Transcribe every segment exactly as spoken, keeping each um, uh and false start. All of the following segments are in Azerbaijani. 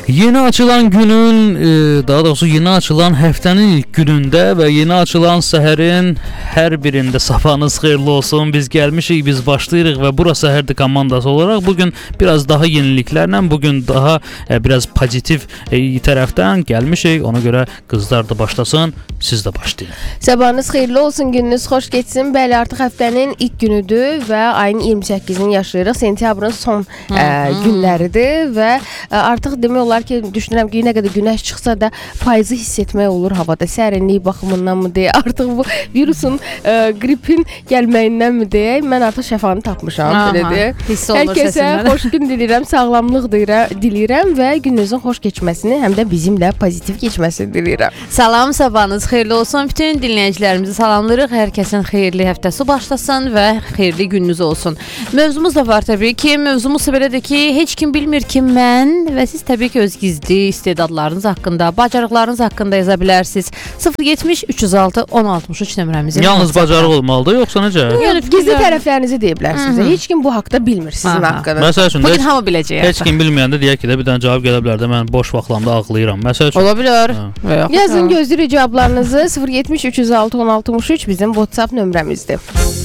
Yeni açılan günün, daha doğrusu yeni açılan həftənin ilk günündə və yeni açılan səhərin hər birində sabahınız xeyirli olsun. Biz gəlmişik, biz başlayırıq və bura Səhərdi komandası olaraq bugün biraz daha yeniliklərlə, bugün daha e, biraz pozitiv e, tərəfdən gəlmişik. Ona görə qızlar da başlasın, siz də başlayın. Sabahınız xeyirli olsun, gününüz xoş geçsin. Bəli, artıq həftənin ilk günüdür və ayın iyirmi səkkizini yaşayırıq. Sentyabrın son e, günləridir və e, artıq demək olar ki, düşünürəm ki, nə qədər günəş çıxsa da faizi hiss etmək olur havada. Sərinlik baxımından mı deyə, artıq bu virusun, e, qripin gəlməyindən mi deyə, mən artıq şəfanı tapmışam. Hiss olur Hər kəsə xoş gün diləyirəm, sağlamlıq diləyirəm və gününüzün xoş keçməsini, həm də bizimlə pozitiv keçməsini diləyirəm. Salam, sabahınız xeyirli olsun. Bütün dinləyicilərimizi salamlayırıq. Hər kəsin xeyirli həftəsi başlasın və xeyirli gününüz olsun. Mövzumuz da var təbii ki. Mövzumuz belədir ki, heç kim bilmir ki, mən və siz təbii ki, öz gizli istedadlarınız haqqında, bacarıqlarınız haqqında yaza bilərsiniz. sıfır yetmiş üç yüz altı on altmış üç nömrəmizin. Yalnız bacarıq olmalıdır, yoxsa necə? Yəni, gizli tərəflərinizi deyə bilərsiniz. Heç kim bu haqda bilmir sizin haqqınız. Məsəl üçün, bugün hamı biləcək. Heç kim bilməyəndə deyək ki, də bir dənə cavab gələ bilər də, mən boş vaxtlarımda ağlayıram. Məsəl üçün. Ola bilər. Yazın, gözləyirik cavablarınızı. sıfır yetmiş üç yüz altı on altmış üç bizim WhatsApp nömrəmizdir.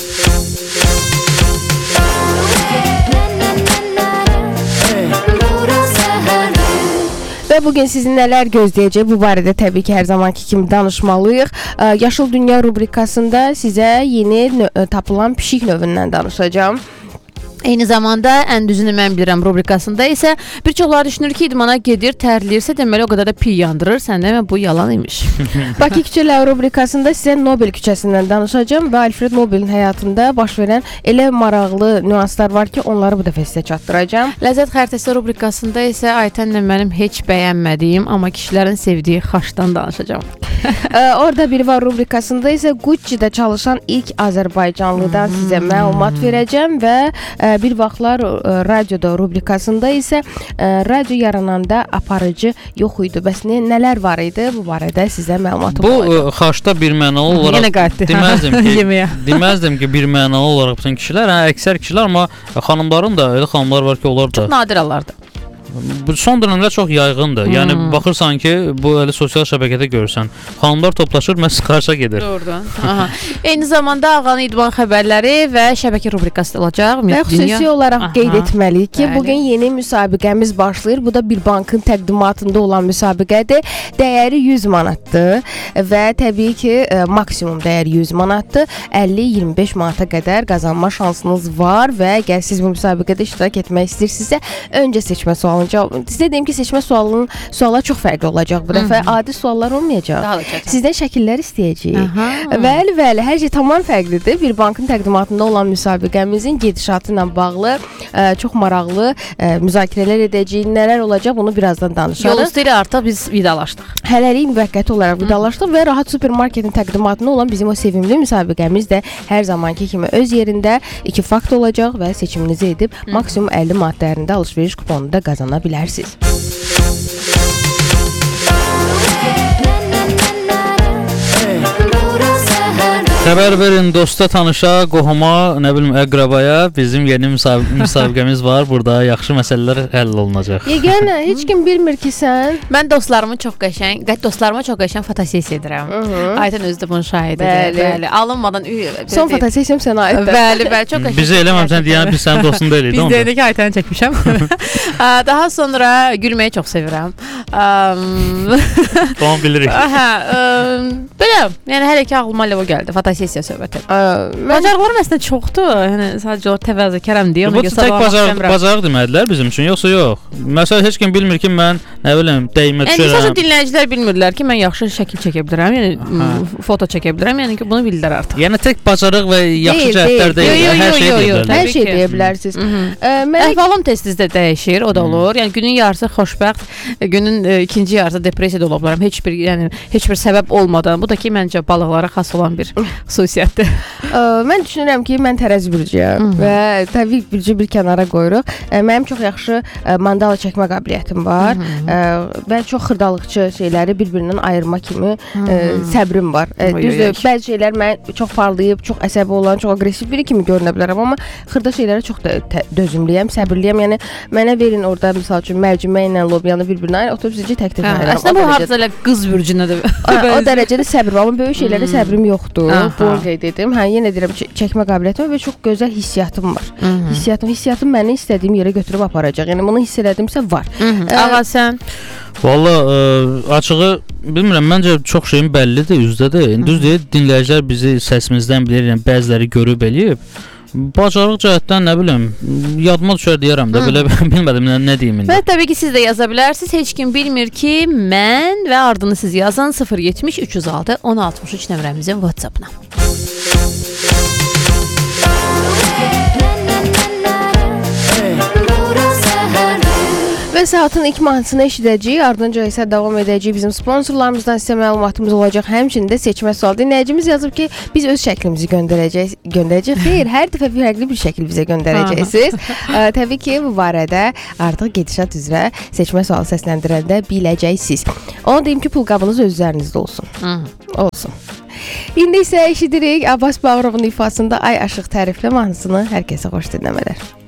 Və bugün sizin nələr gözləyəcək bu barədə təbii ki, hər zamanki kimi danışmalıyıq. Yaşıl Dünya rubrikasında sizə yeni nö- tapılan pişik növündən danışacağım. Eyni zamanda ən düzünü mən bilirəm rubrikasında isə bir çoxları düşünür ki, idmana gedir, tərləyirsə deməli o qədər də piy yandırır. Sən demə, bu yalan imiş. Bakı küçələri rubrikasında sizə Nobel küçəsindən danışacağım və Alfred Nobelin həyatında baş verən elə maraqlı nüanslar var ki, onları bu dəfə sizə çatdıracağım. Ləzzət xəritəsi rubrikasında isə Aytənlə mənim heç bəyənmədiyim, amma kişilərin sevdiyi xaşdan danışacağım. Ee, orada bir var rubrikasında isə Gucci-də çalışan ilk Azərbaycanlıdan hmm. sizə məlumat verəcəm və e, bir vaxtlar e, radioda rubrikasında isə e, radio yarananda aparıcı yox idi. Bəs nə, nələr var idi? Bu barədə sizə məlumatım bu, olacaq. Bu xaşda bir mənalı olaraq deməzdim ki, deməzdim ki, bir mənalı olaraq bütün kişilər, hə, əksər kişilər, amma xanımların da elə xanımlar var ki, onlar da çox nadir alardı. Bu son dövrdə çox yayğındır. Hmm. Yəni baxırsan ki, bu elə sosial şəbəkədə görürsən. Xanımlar toplaşır, məhz xarşa gedir. Doğrudan. Aha. Eyni zamanda Ağanın idman xəbərləri və şəbəkə rubrikası olacaq. Və xüsusi olaraq Aha. qeyd etməliyik ki, Bəli. bugün yeni müsabiqəmiz başlayır. Bu da bir bankın təqdimatında olan müsabiqədir. Dəyəri yüz manatdır və təbii ki, maksimum dəyəri yüz manatdır. əlli iyirmi beş manata qədər qazanma şansınız var və əgər siz bu müsabiqədə iştirak etmək istəyirsinizsə, öncə seçmə sualını Sizə deyim ki, seçmə sualının suallar çox fərqli olacaq bu dəfə. Adi suallar olmayacaq. Sizdən şəkillər istəyəcəyik. Bəli, bəli, hər şey tamam fərqlidir. Bir bankın təqdimatında olan müsabiqəmizin gedişatı ilə bağlı ə, çox maraqlı ə, müzakirələr edəcəyik. Nələr olacaq, bunu birazdan danışarıq. Yol üstü ilə artıq biz vidalaşdıq. Hələlik müvəqqəti olaraq vidalaşdıq və Rahat Supermarketin təqdimatında olan bizim o sevimli müsabiqəmiz də hər zamanki kimi öz yerində iki fakt olacaq və seçiminizi edib Hı. maksimum əlli manat dəyərində alış-veriş kuponu da qazanacaqsınız. Bilərsiniz. Xəbər verin dosta, tanışa, qohuma, nə bilim, əqrabaya. Bizim yeni müsab- müsabiqəmiz var. Burada yaxşı məsələlər həll olunacaq. Yeganə, heç kim bilmir ki, sən. Mən dostlarımı çox qəşəng, dostlarıma çox qəşəng fotosessiya edirəm. Aytən özü də bunun şahididir. Bəli. Bəli. Alınmadan son fotosessiyam sənə aiddir. Bəli, bəli, çox qəşəng. Bizi eləməmsən deyən biz sənin dostun deyilik, biz dedik ki, Aytəni çəkmişəm. Daha sonra gülməyi çox sevirəm. Tamam, bilirik. Hə, belə, yəni hələ ki ağlıma ləvo gəldi. Fotosessiya söhbəti. Bacarıqlarım əslində çoxdur. Yəni sadəcə o təvəzzökaram deyə. Bu tək bacarıq, bacarıq demədilər bizim üçün, yoxsa yox. Məsələn, heç kim bilmir ki, mən nə bilim, dəymə düşürəm. Yəni sadəcə dinləyicilər bilmirlər ki, mən yaxşı şəkil çəkə bilərəm, yəni foto çəkə bilərəm, yəni ki, bunu bildilər artıq. Yəni tək bacarıq və yaxşı cəhətlər deyil, hər şey deyirlər. Hər şey deyə bilərsiniz. Əhvalım tez-tez də dəyişir, o da olur. Yəni günün yarısı xoşbəxt, günün mən e, ikinci yarıda depressiyada ola bilərəm. Heç bir, yəni heç bir səbəb olmadan. Bu da ki, məncə balıqlara xas olan bir xüsusiyyətdir. Ə, mən düşünürəm ki, mən tərəzi bürcüyəm və təbii bürcü bir kənara qoyuruq. Ə, mənim çox yaxşı ə, mandala çəkmə qabiliyyətim var. Ə, və çox xırdalıqçı şeyləri bir-birindən ayırma kimi ə, səbrim var. Ə, düzdür, bəzi şeylər mən çox parlayıb, çox əsəbi olan, çox aqressiv biri kimi görünə bilərəm, amma xırda şeylərə çox da dözümlüyəm, səbirliyəm. Yəni mənə verin orada məsəl üçün mərcimə ilə lobyanı bir-birinə ayır, oturub sizcə tək-tək ayıram. Əslində bu hardasa elə qız bürcünə də. O dərəcədə səbrim var, amma böyük şeylərə səbrim yoxdur. Bunu qeyd edim. Hə, yenə deyirəm, çəkmə qabiliyyətim və çox gözəl hissiyatım var. Hissiyatım, hissiyatım məni istədiyim yerə götürüb aparacaq. Yəni bunu hiss elədimsə var. Ağa sən? Valla ə, açığı bilmirəm, məncə çox şeyin bəllidir, üzdədir. Düz deyir, dinləyicilər bizi səsimizdən bilir, yəni bəziləri görüb eləyib. Bacarıq cəhətdən nə bilim, yadıma düşər deyərəm də, belə bilmədim nə, nə deyim indi. Və təbii ki, siz də yaza bilərsiniz. Heç kim bilmir ki, mən və ardını siz yazın sıfır yetmiş üç yüz altı on altmış üç nömrəmizin WhatsApp-ına. Və saatın ilk mahnısını eşidəcəyik, ardınca isə davam edəcəyik. Bizim sponsorlarımızdan sizə məlumatımız olacaq. Həmçinin də seçmə sual. Dinləyicimiz yazıb ki, biz öz şəklimizi göndərəcəyik. Göndərəcək. Xeyr, hər dəfə fərqli bir şəkil bizə göndərəcəksiniz. Ə, təbii ki, bu barədə artıq gedişat üzrə seçmə sualı səsləndirəndə biləcəksiniz. Onu deyim ki, pulqabınız öz üzərinizdə olsun. Hı. Olsun. İndi isə eşidirik Abbas Bağırovun ifasında Ay Aşıq təriflə mahnısını. Hər kəsə xoş dinləmələr.